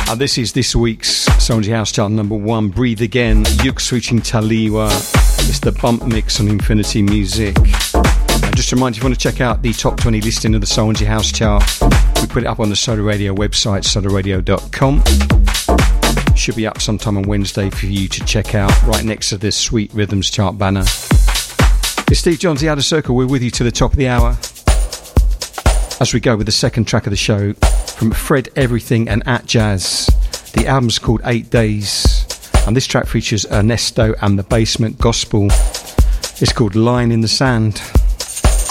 This is this week's Soulja House Chart number 1, Breathe Again, Yux featuring Taliwa. It's the bump mix on Infinity Music. Just to remind you, if you want to check out the top 20 listing of the Soulja House Chart, we put it up on the Soda Radio website, sodaradio.com. Should be up sometime on Wednesday for you to check out, right next to this Sweet Rhythms Chart banner. It's Steve Johns, The Outer Circle. We're with you to the top of the hour as we go with the second track of the show from Fred Everything and At Jazz. The album's called 8 Days, and this track features Ernesto and the Basement Gospel. It's called Line in the Sand.